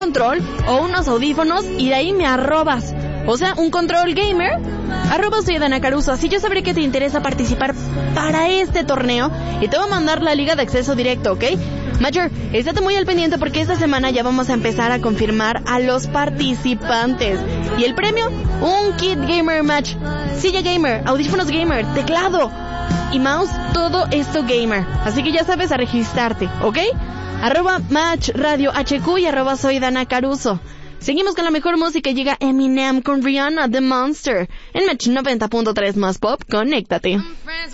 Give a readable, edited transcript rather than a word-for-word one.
control o unos audífonos y de ahí me arrobas. O sea, un control gamer. Soy Dana Caruso. Así yo sabré que te interesa participar para este torneo y te voy a mandar la liga de acceso directo, ¿ok? Major, estate muy al pendiente porque esta semana ya vamos a empezar a confirmar a los participantes. Y el premio, un kit gamer match, silla gamer, audífonos gamer, teclado y mouse, todo esto gamer. Así que ya sabes a registrarte, ¿ok? @match radio HQ y @soy Dana Caruso. Seguimos con la mejor música. Llega Eminem con Rihanna, The Monster. En Match 90.3 más pop, conéctate.